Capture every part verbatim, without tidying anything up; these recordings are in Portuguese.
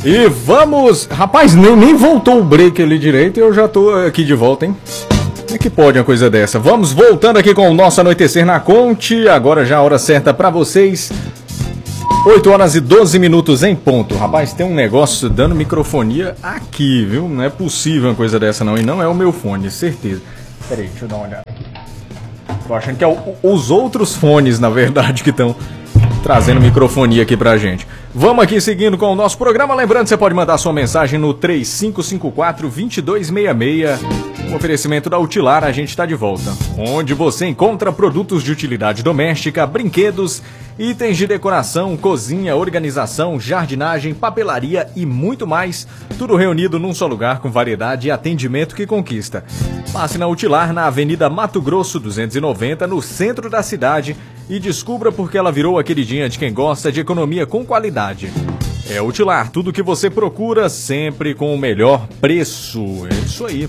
E vamos... Rapaz, nem, nem voltou o break ali direito e eu já tô aqui de volta, hein? Como é que pode uma coisa dessa? Vamos voltando aqui com o nosso Anoitecer na Conte. Agora já a hora certa pra vocês. oito horas e doze minutos em ponto. Rapaz, tem um negócio dando microfonia aqui, viu? Não é possível uma coisa dessa não. E não é o meu fone, certeza. Peraí, deixa eu dar uma olhada aqui. Tô achando que é o, os outros fones, na verdade, que estão trazendo microfonia aqui pra gente. Vamos aqui seguindo com o nosso programa. Lembrando, você pode mandar sua mensagem no três cinco cinco quatro, dois dois seis seis. Um oferecimento da Utilar, a gente está de volta. Onde você encontra produtos de utilidade doméstica, brinquedos, itens de decoração, cozinha, organização, jardinagem, papelaria e muito mais. Tudo reunido num só lugar com variedade e atendimento que conquista. Passe na Utilar, na Avenida Mato Grosso duzentos e noventa, no centro da cidade, e descubra porque ela virou a queridinha de quem gosta de economia com qualidade. É Utilar, tudo que você procura, sempre com o melhor preço. É isso aí.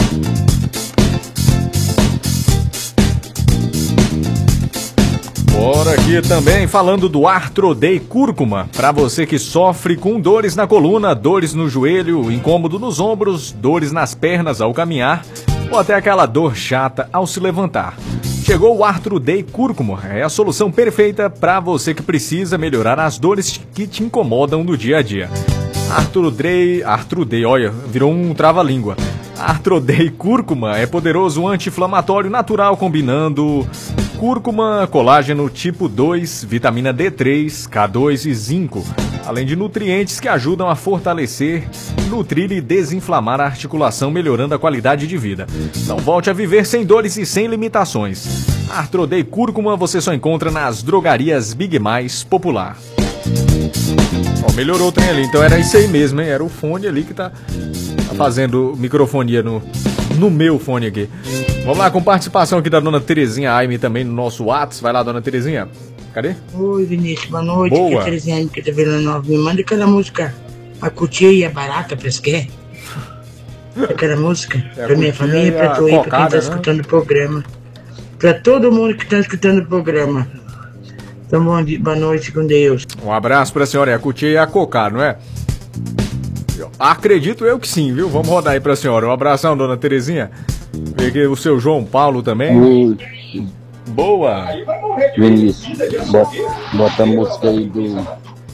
Bora aqui também falando do Arthroday Cúrcuma. Para você que sofre com dores na coluna, dores no joelho, incômodo nos ombros, dores nas pernas ao caminhar, ou até aquela dor chata ao se levantar. Chegou o Arthroday Cúrcuma, é a solução perfeita para você que precisa melhorar as dores que te incomodam no dia a dia. Arthroday, Arthroday, olha, virou um trava-língua. Arthroday Cúrcuma é poderoso anti-inflamatório natural combinando cúrcuma, colágeno tipo dois, vitamina D três, K dois e zinco, além de nutrientes que ajudam a fortalecer, nutrir e desinflamar a articulação, melhorando a qualidade de vida. Não volte a viver sem dores e sem limitações. Arthroday Cúrcuma você só encontra nas drogarias Big Mais Popular. Ó, melhorou o trem ali, então era isso aí mesmo, hein? Era o fone ali que tá, tá fazendo microfonia no, no meu fone aqui. Vamos lá, com participação aqui da dona Terezinha Aime também no nosso WhatsApp. Vai lá, dona Terezinha. Cadê? Oi, Vinícius, boa noite. Boa. Aqui é a Terezinha Aime, que tá Vila Nova. Me manda aquela música, a cutia e a barata, pesquer. Aquela música, é pra minha família, pra tu aí, pra quem tá escutando o programa. Pra todo mundo que tá escutando o programa. Então, bom dia, boa noite com Deus. Um abraço pra senhora, é a cutia e a cocada, não é? Eu acredito eu que sim, viu? Vamos rodar aí pra senhora. Um abração, dona Terezinha. Peguei o seu João Paulo também. Oi. Boa. Vinícius, bota, bota a música aí do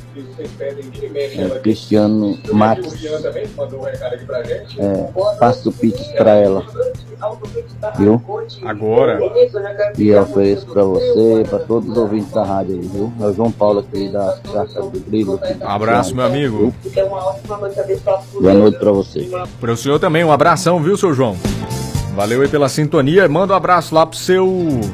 é, Cristiano Matos. É, passa o pix pra ela. Viu? Agora. E eu ofereço pra você, pra todos os ouvintes da rádio aí, viu? É o João Paulo aqui da Praça do Brilho. Um abraço, meu amigo. Boa noite pra você. Para o senhor também, um abração, viu, seu João? Valeu aí pela sintonia. Manda um abraço lá pro seu...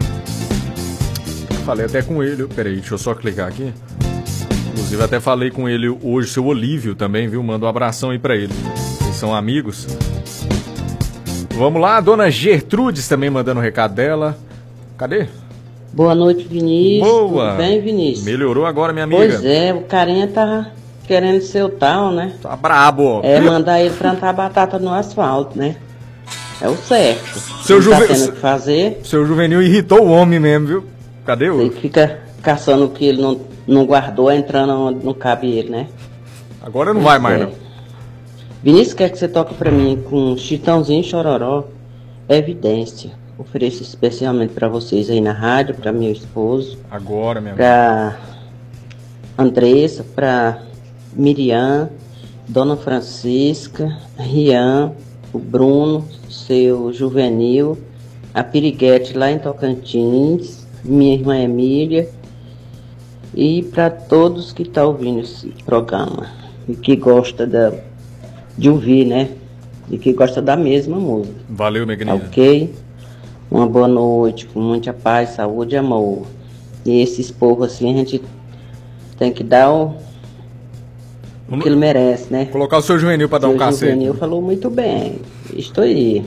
Falei até com ele. Peraí, deixa eu só clicar aqui. Inclusive até falei com ele hoje, seu Olívio também, viu? Manda um abração aí pra ele. Eles são amigos. Vamos lá, a dona Gertrudes também mandando o recado dela. Cadê? Boa noite, Vinícius. Boa. Tudo bem, Vinícius? Melhorou agora, minha amiga. Pois é, o carinha tá querendo ser o tal, né? Tá brabo. É mandar ele plantar batata no asfalto, né? É o certo. Seu, Não juve... tá tendo o que fazer. Seu Juvenil irritou o homem mesmo, viu? Cadê o... Ele fica caçando o que ele não, não guardou, entrando onde não cabe ele, né? Agora não vai mais, é. não. Vinícius, quer que você toque pra mim com Chitãozinho e Chororó? Evidência. Ofereço especialmente pra vocês aí na rádio, pra meu esposo. Agora, minha Pra Andressa, pra Miriam, Dona Francisca, Rian, o Bruno, seu Juvenil, a Piriguete lá em Tocantins, minha irmã Emília, e para todos que estão tá ouvindo esse programa e que gosta da, de ouvir, né? E que gosta da mesma música. Valeu, minha querida. Ok? Uma boa noite, com muita paz, saúde e amor. E esses povos assim, a gente tem que dar o, o que ele merece, né? Colocar o seu Juvenil para dar um cacete. O Juvenil falou muito bem. Estou aí.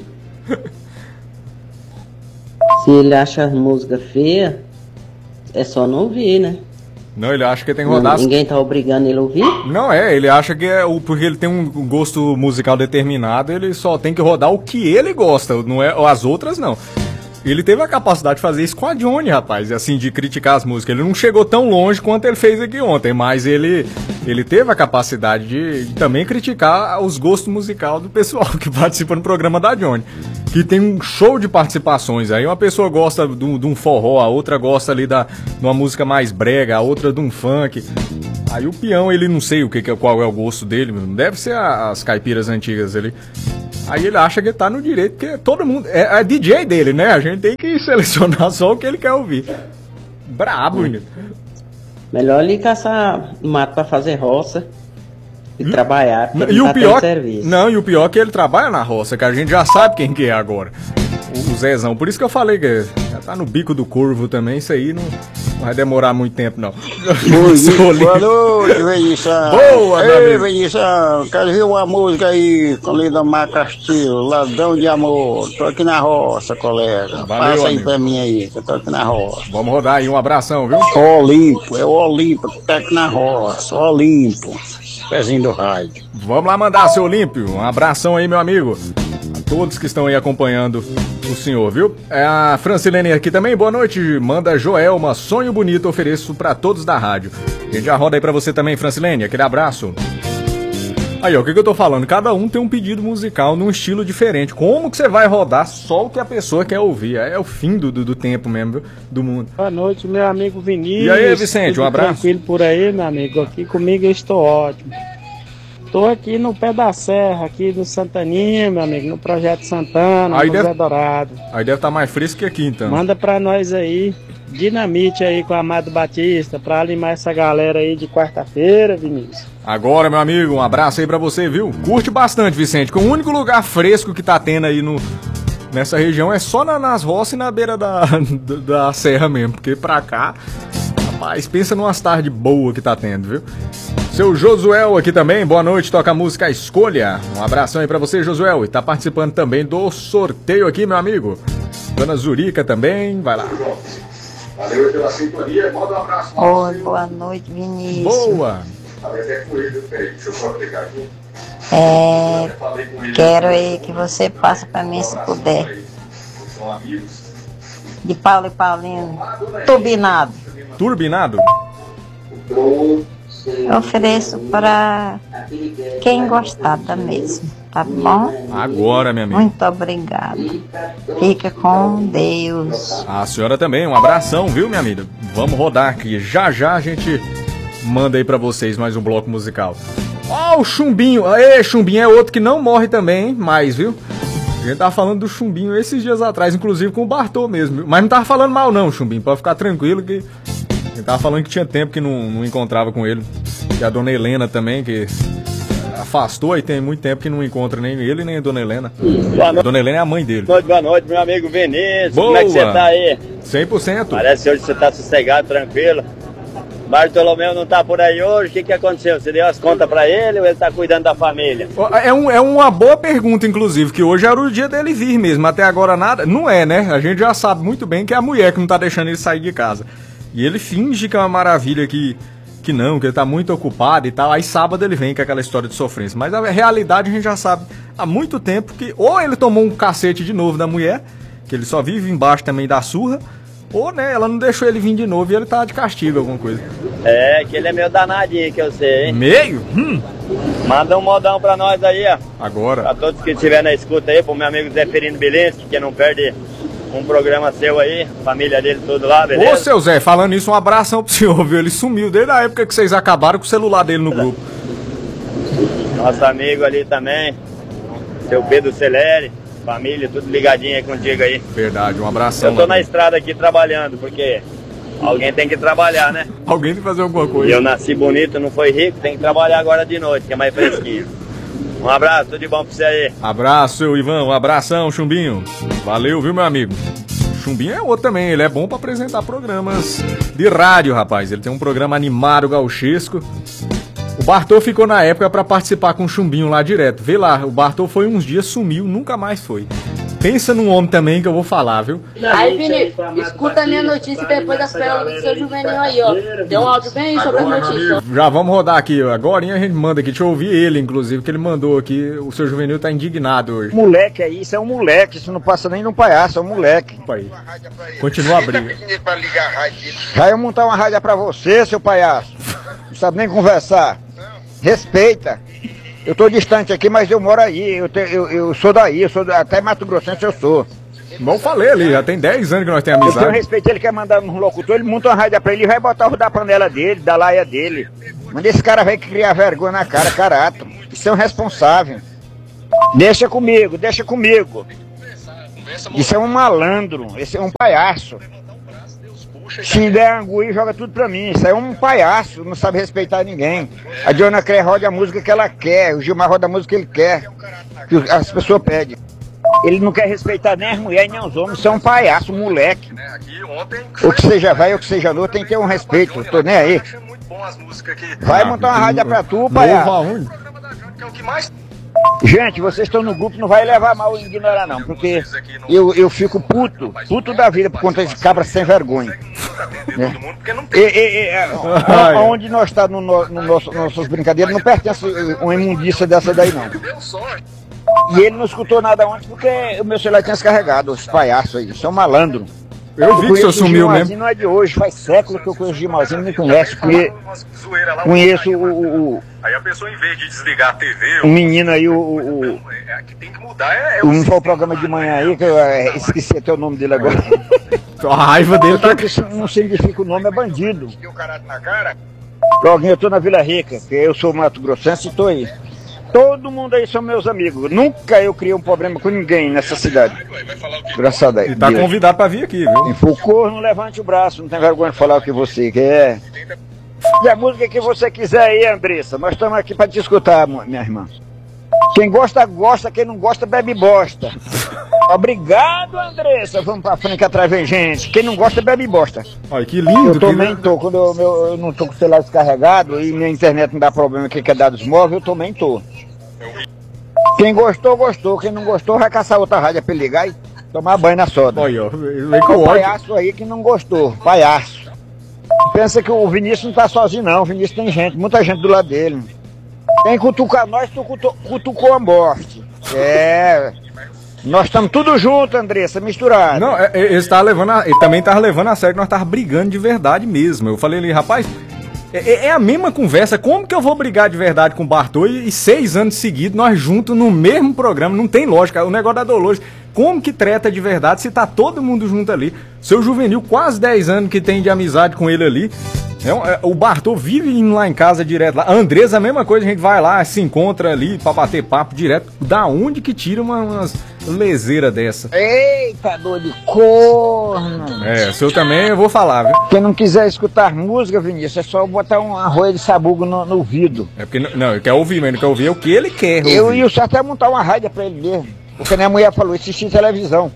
Se ele acha a música feia, é só não ouvir, né? Não, ele acha que tem que rodar... Não, ninguém tá obrigando ele a ouvir? Não, é, ele acha que é o, porque ele tem um gosto musical determinado, ele só tem que rodar o que ele gosta, não é as outras não. ele teve a capacidade de fazer isso com a Johnny, rapaz, assim, de criticar as músicas. Ele não chegou tão longe quanto ele fez aqui ontem, mas ele, ele teve a capacidade de, de também criticar os gostos musicais do pessoal que participa no programa da Johnny, que tem um show de participações. Aí uma pessoa gosta de um, de um forró, a outra gosta ali da, de uma música mais brega, a outra de um funk. Aí o peão, ele não sei o que, qual é o gosto dele, deve ser as caipiras antigas ali. Aí ele acha que tá no direito, porque todo mundo... É, é D J dele, né? A gente tem que selecionar só o que ele quer ouvir. Brabo, menino. Melhor ele caçar mato pra fazer roça e hum? trabalhar, porque e ele o tá pior, serviço. Não, e o pior é que ele trabalha na roça, que a gente já sabe quem que é agora. O Zezão. Por isso que eu falei que já tá no bico do corvo também, isso aí não, não vai demorar muito tempo, não. Boa noite, Venição. Boa, meu Ei, Venição, quero ver uma música aí com Lindamar Castilho, Ladrão de Amor. Tô aqui na roça, colega. Valeu, Passa aí amigo. pra mim aí, que eu tô aqui na roça. Vamos rodar aí, um abração, viu? Olimpo, é o Olimpo que tá aqui na roça, Olimpo. Pezinho do rádio. Vamos lá mandar, seu Olímpio. Um abração aí, meu amigo. A todos que estão aí acompanhando o senhor, viu? É a Francilene aqui também, boa noite. Manda Joelma, sonho bonito, ofereço pra todos da rádio. A gente já roda aí pra você também, Francilene, aquele abraço. Aí, ó, o que, que eu tô falando? Cada um tem um pedido musical num estilo diferente. Como que você vai rodar só o que a pessoa quer ouvir? É o fim do, do, do tempo mesmo, viu? Do mundo. Boa noite, meu amigo Vinícius. E aí, Vicente, um abraço. Tranquilo por aí, meu amigo. Aqui comigo eu estou ótimo. Estou aqui no pé da serra, aqui no Santaninha, meu amigo, no Projeto Santana, aí no deve... Zé Dourado. Aí deve estar mais fresco que aqui, então. Manda pra nós aí, dinamite aí com o Amado Batista, pra animar essa galera aí de quarta-feira, Vinícius. Agora, meu amigo, um abraço aí pra você, viu? Curte bastante, Vicente, que o único lugar fresco que tá tendo aí no... nessa região é só na, nas roças e na beira da, da, da serra mesmo, porque pra cá, rapaz, pensa numas tardes boas que tá tendo, viu? Seu Josuel aqui também, boa noite, toca a música Escolha. Um abração aí pra você, Josuel, e tá participando também do sorteio aqui, meu amigo. Dona Zurica também, vai lá. Valeu pela sintonia, manda um abraço. Oi, boa noite, Vinícius. Boa. Deixa eu só clicar aqui. É, quero aí que você passe pra mim, se puder. De Paulo e Paulino, turbinado. Turbinado? Eu ofereço para quem gostar da mesma, tá bom? Agora, minha amiga. Muito obrigado. Fica com Deus. A senhora também, um abração, viu, minha amiga? Vamos rodar aqui. Já já a gente manda aí pra vocês mais um bloco musical. Ó, oh, o Chumbinho. Aê, Chumbinho é outro que não morre também, hein? Mas, viu? A gente tava falando do Chumbinho esses dias atrás, inclusive com o Bartô mesmo, viu? Mas não tava falando mal não, Chumbinho, pode ficar tranquilo que... Ele tava falando que tinha tempo que não, não encontrava com ele. E a dona Helena também, que afastou e tem muito tempo que não encontra nem ele nem a dona Helena. A dona Helena é a mãe dele. Boa noite, boa noite, meu amigo Vinícius. Boa. Como é que você tá aí? cem por cento. Parece que hoje você tá sossegado, tranquilo. Bartolomeu não tá por aí hoje, o que que aconteceu? Você deu as contas pra ele ou ele tá cuidando da família? É, um, é uma boa pergunta, inclusive, que hoje era o dia dele vir mesmo, até agora nada. Não é, né? A gente já sabe muito bem que é a mulher que não tá deixando ele sair de casa. E ele finge que é uma maravilha, que, que não, que ele tá muito ocupado e tal. Aí sábado ele vem com aquela história de sofrência. Mas a realidade a gente já sabe há muito tempo que ou ele tomou um cacete de novo da mulher, que ele só vive embaixo também da surra, ou, né, ela não deixou ele vir de novo e ele tá de castigo, alguma coisa. É, que ele é meio danadinho, que eu sei, hein? Meio? Hum. Manda um modão pra nós aí, ó. Agora. Pra todos que estiverem na escuta aí, pro meu amigo Zé Ferino Bilinski, que não perde um programa seu aí, família dele tudo lá, beleza? Ô, seu Zé, falando isso, um abração pro senhor, viu? Ele sumiu desde a época que vocês acabaram com o celular dele no grupo. Nosso amigo ali também, seu Pedro Celeri, família, tudo ligadinho aí contigo aí. Verdade, um abração. Eu tô amigo. na estrada aqui trabalhando, porque alguém tem que trabalhar, né? Alguém tem que fazer alguma coisa. E eu nasci bonito, não foi rico, tem que trabalhar agora de noite, que é mais fresquinho. Um abraço, tudo de bom pra você aí. Abraço, seu Ivan, um abração, Chumbinho. Valeu, viu, meu amigo? Chumbinho é outro também, ele é bom pra apresentar programas de rádio, rapaz. Ele tem um programa animado, gauchesco. O Bartô ficou na época pra participar com o Chumbinho lá direto. Vê lá, o Bartô foi uns dias, sumiu, nunca mais foi. Pensa num homem também que eu vou falar, viu? Aí, Vini, escuta a minha notícia depois das pérolas do seu Juvenil aí, ó. Deu um áudio bem sobre as notícias. Já vamos rodar aqui, ó. Agora a gente manda aqui. Deixa eu ouvir ele, inclusive, que ele mandou aqui. O seu Juvenil tá indignado hoje. Moleque aí, isso é um moleque. Isso não passa nem num palhaço, é um moleque. Aí. Continua a briga. Já eu montar uma rádio pra você, seu palhaço. Não sabe nem conversar. Respeita. Eu tô distante aqui, mas eu moro aí. Eu, te, eu, eu sou daí, eu sou do, até Mato Grossense eu sou. Bom, falei ali, já tem dez anos que nós temos amizade. Eu tenho respeito, ele quer mandar um locutor, ele monta uma rádio pra ele e vai botar o da panela dele, da laia dele. Manda esse cara vai criar vergonha na cara, carato. Isso é um responsável. Deixa comigo, deixa comigo. Isso é um malandro, esse é um palhaço. Se der angu e joga tudo pra mim. Isso aí é um palhaço, não sabe respeitar ninguém. A Diana Cré roda a música que ela quer, o Gilmar roda a música que ele quer, que as pessoas pedem. Ele não quer respeitar nem as mulheres nem os homens, isso é um palhaço, um moleque. Ou que seja vai, ou que seja não, tem que ter um respeito, tô nem aí. Vai montar uma rádio pra tu, palhaço. Gente, vocês estão no grupo, não vai levar mal e ignorar não, porque eu, eu fico puto, puto da vida por conta desse cabra sem vergonha. Né? E, e, e, onde nós estamos no, no, no nosso, nossas brincadeiras não pertence uma imundícia dessa daí não. E ele não escutou nada ontem porque o meu celular tinha descarregado, os palhaços aí, são malandro. Eu vi que o senhor sumiu mesmo. Não é de hoje, faz séculos que eu conheço o Gimalzinho, não me conhece. Conhe... Conheço o, o, o. Aí a pessoa, em vez de desligar a T V. O menino aí, o. o, o é, que tem que mudar é. O foi o programa de manhã aí, que eu é, esqueci até o nome dele agora. A raiva dele tá. Que não significa o nome, é bandido. Loguinho, eu tô na Vila Rica, que eu sou Mato Grossense e tô aí. Todo mundo aí são meus amigos. Nunca eu criei um problema com ninguém nessa cidade. Engraçado aí. E tá convidado pra vir aqui, viu? Foucault, não levante o braço, não tem vergonha de falar o que você quer. E a música que você quiser aí, Andressa. Nós estamos aqui pra te escutar, minha irmã. Quem gosta, gosta. Quem não gosta, bebe bosta. Obrigado, Andressa. Vamos pra frente que atrás vem gente. Quem não gosta, bebe bosta. Olha, que lindo. Eu também que... tô. Quando eu, meu, eu não tô com o celular descarregado e minha internet não dá problema que é dados móveis, eu também tô. Quem gostou, gostou. Quem não gostou, vai caçar outra rádio pra ele ligar e tomar banho na soda. Olha, vem com o palhaço aí que não gostou. Palhaço. Pensa que o Vinícius não tá sozinho, não. O Vinícius tem gente, muita gente do lado dele. Quem cutucar nós, tu cutucou a morte. É. Nós estamos tudo junto, Andressa, misturado. Não, ele, tá levando a, ele também tava levando a sério que nós tava brigando de verdade mesmo. Eu falei ali, rapaz. É, é a mesma conversa, como que eu vou brigar de verdade com o Bartô e, e seis anos seguidos nós juntos no mesmo programa, não tem lógica, o negócio da Dolores, como que treta de verdade se tá todo mundo junto ali, seu Juvenil quase dez anos que tem de amizade com ele ali, é, é, o Bartô vive indo lá em casa direto lá, a Andressa a mesma coisa, a gente vai lá, se encontra ali pra bater papo direto, da onde que tira uma, umas leseiras dessa? Eita, dor de corno! É, o seu também eu vou falar, viu? Quem não quiser escutar música, Vinícius, é só botar um arroz de sabugo no, no ouvido. É porque, não, ele quer ouvir, mas ele quer ouvir o que ele quer ouvir. Eu ia até montar uma rádio pra ele mesmo, porque minha mulher falou, assistir televisão.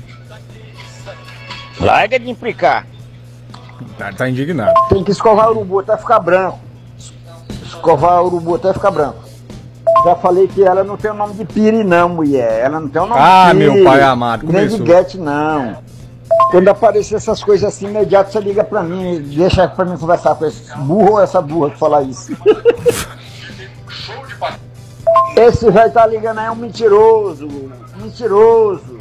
Larga de implicar. Tá, tá indignado. Tem que escovar o urubu até ficar branco. Escovar o urubu até ficar branco. Já falei que ela não tem o nome de Piri não, mulher. Ela não tem o nome ah, de Piri. Ah, meu pai amado, nem de Guete, não. Quando aparecer essas coisas assim, imediato você liga pra mim, deixa pra mim conversar com esse burro ou essa burra que fala isso. Esse velho tá ligando aí é um mentiroso. Mentiroso.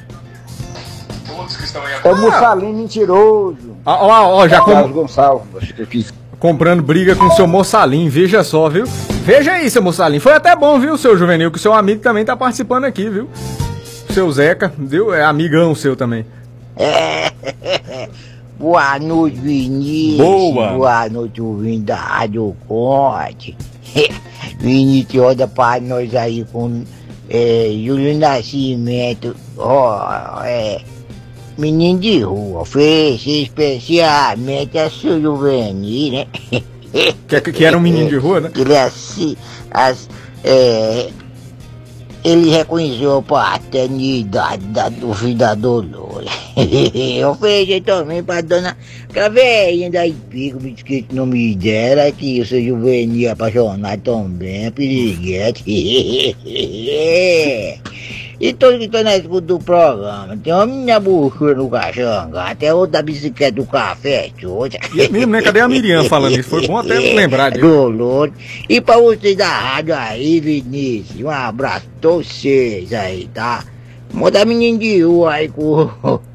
É o Mussolini mentiroso. Ó, ó, ó, já com... Gonçalves, comprando briga com o seu Mussolini, veja só, viu? Veja aí, seu Mussolini. Foi até bom, viu, seu Juvenil, que o seu amigo também tá participando aqui, viu? Seu Zeca, viu? É amigão seu também. É. Boa noite, Vinícius. Boa. Boa noite, ouvindo da Rádio Conte. Vinícius, olha pra nós aí com é, Júlio Nascimento. Ó, oh, é. Menino de rua, fez especialmente a seu Juvenil, né? Que, que era um menino de rua, né? Ele assim, as, é, ele reconheceu a paternidade da, do filho da Dolores. Eu fiz também pra dona, aquela velhinha da Ipico, me disse que não me dera, que o seu Juvenil apaixonado também, piriguete. E todos que estão na escuta do programa. Tem uma minha buchura no caixanga, até outra da bicicleta do café, tchota. E é mesmo, né? Cadê a Miriam falando isso? Foi bom até lembrar disso. Dolor. E pra vocês da rádio aí, Vinícius, um abraço pra vocês aí, tá? Manda menino de rua aí com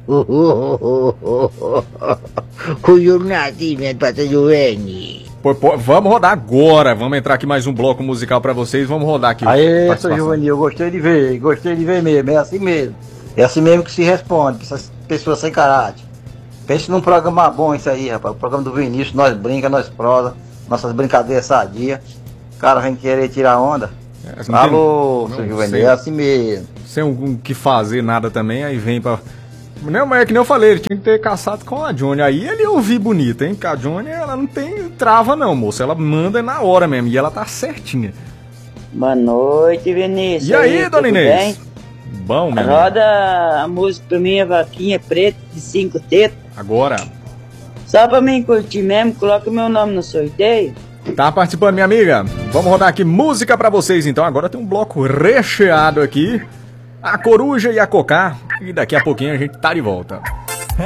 com o Júlio Nascimento pra ser juvenil. Pô, pô, vamos rodar agora. Vamos entrar aqui mais um bloco musical pra vocês. Vamos rodar aqui. Aê, seu Juvenil, gostei de ver, gostei de ver mesmo. É assim mesmo. É assim mesmo que se responde, essas pessoas sem caráter. Pense num programa bom isso aí, rapaz. O programa do Vinícius, nós brinca, nós prosa, nossas brincadeiras sadias. O cara vem querer tirar onda. É, alô, seu Juvenil, é assim mesmo. Sem o que fazer nada também, aí vem pra... Não, mas é que nem eu falei, ele tinha que ter caçado com a Johnny. Aí ele ouvi bonito, hein? Porque a Johnny, ela não tem trava não, moço. Ela manda na hora mesmo, e ela tá certinha. Boa noite, Vinícius. E aí, aí dona Inês? Bem? Bom, meu Roda amigo. A música pra mim, a vaquinha preta de cinco tetas. Agora. Só pra mim curtir mesmo, coloca o meu nome no sorteio. Tá participando, minha amiga? Vamos rodar aqui música pra vocês, então. Agora tem um bloco recheado aqui. A Coruja e a Cocá. E daqui a pouquinho a gente tá de volta.